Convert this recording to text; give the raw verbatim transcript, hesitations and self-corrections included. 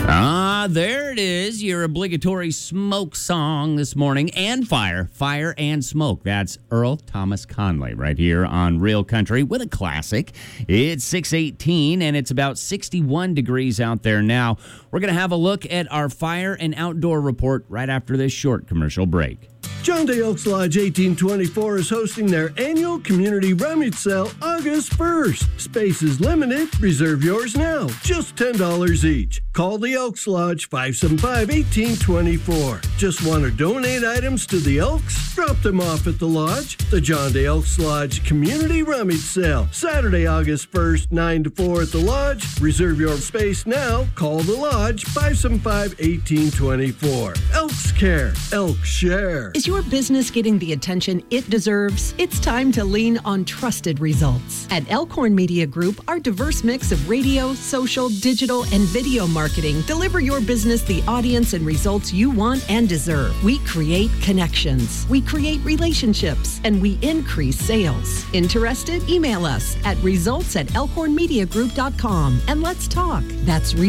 Ah, there it is. Your obligatory smoke song this morning. And fire. Fire and smoke. That's Earl Thomas Conley right here on Real Country with a classic. It's six eighteen and it's about sixty-one degrees out there now. We're going to have a look at our fire and outdoor report right after this short commercial break. John Day Elks Lodge eighteen twenty-four is hosting their annual community rummage sale August first. Space is limited. Reserve yours now. Just ten dollars each. Call the Elks Lodge five seven five, one eight two four. Just want to donate items to the Elks? Drop them off at the Lodge. The John Day Elks Lodge Community Rummage Sale. Saturday, August first, nine to four at the Lodge. Reserve your space now. Call the Lodge five seven five, one eight two four. Elks Care. Elks Share. Is your business getting the attention it deserves? It's time to lean on trusted results. At Elkhorn Media Group, our diverse mix of radio, social, digital, and video marketing deliver your business the audience and results you want and deserve. We create connections, we create relationships, and we increase sales. Interested? Email us at results at elkhorn media group dot com and let's talk. That's